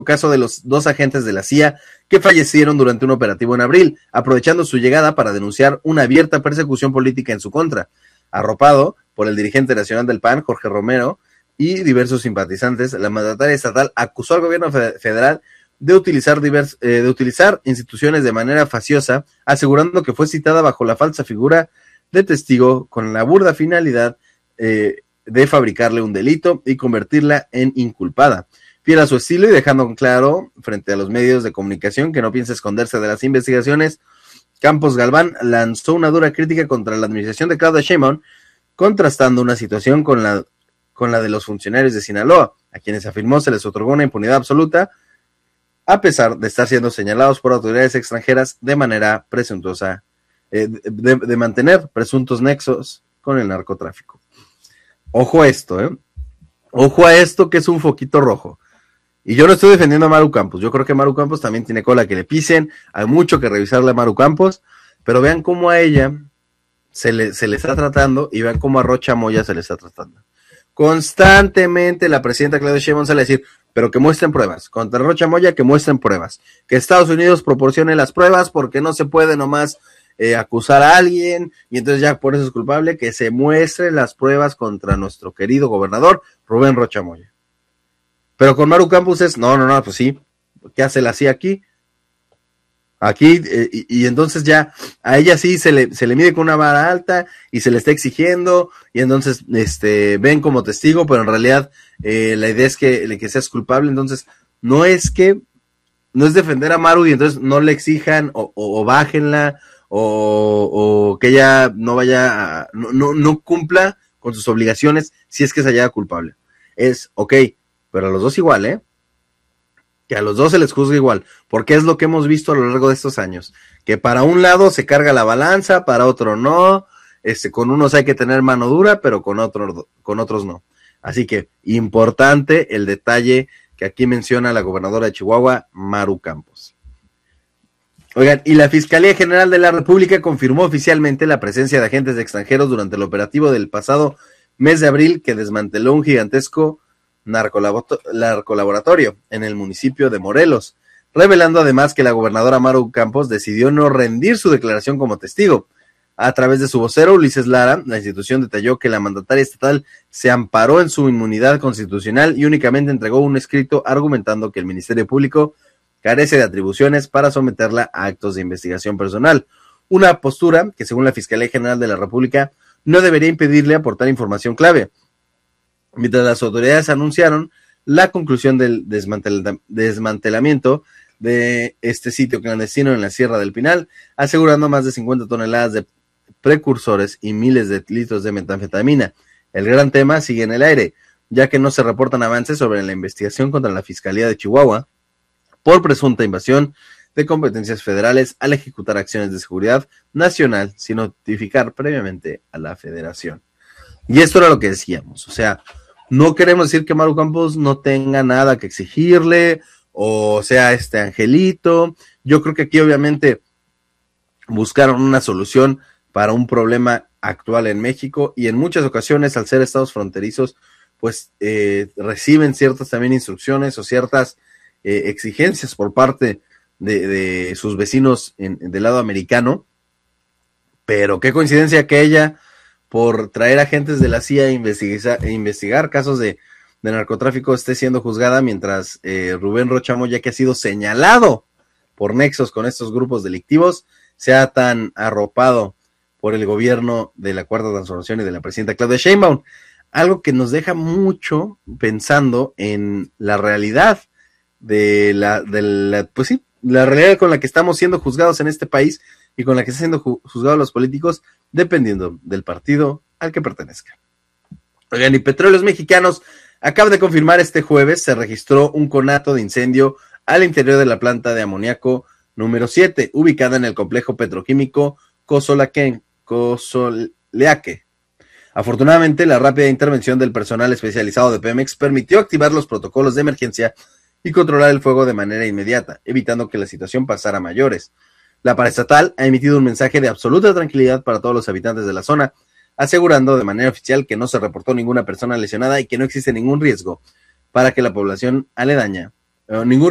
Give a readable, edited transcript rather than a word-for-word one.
caso de los 2 agentes de la CIA que fallecieron durante un operativo en abril, aprovechando su llegada para denunciar una abierta persecución política en su contra. Arropado por el dirigente nacional del PAN, Jorge Romero, y diversos simpatizantes, la mandataria estatal acusó al gobierno federal de utilizar instituciones de manera faciosa, asegurando que fue citada bajo la falsa figura de testigo con la burda finalidad de fabricarle un delito y convertirla en inculpada. Fiel a su estilo y dejando claro frente a los medios de comunicación que no piensa esconderse de las investigaciones, Campos Galván lanzó una dura crítica contra la administración de Claudia Sheinbaum, contrastando una situación con la de los funcionarios de Sinaloa, a quienes afirmó se les otorgó una impunidad absoluta, a pesar de estar siendo señalados por autoridades extranjeras de manera presuntuosa, de mantener presuntos nexos con el narcotráfico. Ojo a esto, Ojo a esto que es un foquito rojo. Y yo no estoy defendiendo a Maru Campos, yo creo que Maru Campos también tiene cola que le pisen, hay mucho que revisarle a Maru Campos, pero vean cómo a ella se le está tratando y vean cómo a Rocha Moya se le está tratando. Constantemente la presidenta Claudia Sheinbaum sale a decir, pero que muestren pruebas, contra Rocha Moya que muestren pruebas, que Estados Unidos proporcione las pruebas porque no se puede nomás acusar a alguien y entonces ya por eso es culpable, que se muestren las pruebas contra nuestro querido gobernador Rubén Rocha Moya. Pero con Maru Campos es, no, pues sí, ¿qué hace la CIA aquí? Y entonces ya a ella sí se le mide con una vara alta y se le está exigiendo y entonces ven como testigo, pero en realidad la idea es que seas culpable, entonces no es defender a Maru y entonces no le exijan o bájenla o que ella no vaya no cumpla con sus obligaciones si es que se halla culpable. Es ok, pero a los dos igual, que a los dos se les juzga igual, porque es lo que hemos visto a lo largo de estos años, que para un lado se carga la balanza, para otro no, con unos hay que tener mano dura, pero con otros no. Así que importante el detalle que aquí menciona la gobernadora de Chihuahua, Maru Campos. Oigan, y la Fiscalía General de la República confirmó oficialmente la presencia de agentes extranjeros durante el operativo del pasado mes de abril que desmanteló un gigantesco narcolaboratorio en el municipio de Morelos, revelando además que la gobernadora Maru Campos decidió no rendir su declaración como testigo. A través de su vocero, Ulises Lara, la institución detalló que la mandataria estatal se amparó en su inmunidad constitucional y únicamente entregó un escrito argumentando que el Ministerio Público carece de atribuciones para someterla a actos de investigación personal, una postura que según la Fiscalía General de la República no debería impedirle aportar información clave. Mientras las autoridades anunciaron la conclusión del desmantelamiento de este sitio clandestino en la Sierra del Pinal, asegurando más de 50 toneladas de precursores y miles de litros de metanfetamina. El gran tema sigue en el aire, ya que no se reportan avances sobre la investigación contra la Fiscalía de Chihuahua por presunta invasión de competencias federales al ejecutar acciones de seguridad nacional sin notificar previamente a la Federación. Y esto era lo que decíamos, o sea, no queremos decir que Maru Campos no tenga nada que exigirle, o sea, este angelito. Yo creo que aquí obviamente buscaron una solución para un problema actual en México, y en muchas ocasiones, al ser estados fronterizos, pues reciben ciertas también instrucciones o ciertas exigencias por parte de sus vecinos del lado americano, pero qué coincidencia que ella, por traer agentes de la CIA a investigar casos de narcotráfico, esté siendo juzgada, mientras Rubén Rocha Moya, que ha sido señalado por nexos con estos grupos delictivos, sea tan arropado por el gobierno de la Cuarta Transformación y de la presidenta Claudia Sheinbaum. Algo que nos deja mucho pensando en la realidad la realidad con la que estamos siendo juzgados en este país y con la que están siendo juzgados los políticos, dependiendo del partido al que pertenezcan. Oigan, y Petróleos Mexicanos acaba de confirmar este jueves se registró un conato de incendio al interior de la planta de amoníaco número 7, ubicada en el complejo petroquímico Cozoleaque. Afortunadamente, la rápida intervención del personal especializado de Pemex permitió activar los protocolos de emergencia y controlar el fuego de manera inmediata, evitando que la situación pasara a mayores. La paraestatal ha emitido un mensaje de absoluta tranquilidad para todos los habitantes de la zona, asegurando de manera oficial que no se reportó ninguna persona lesionada y que no existe ningún riesgo para que la población aledaña, ningún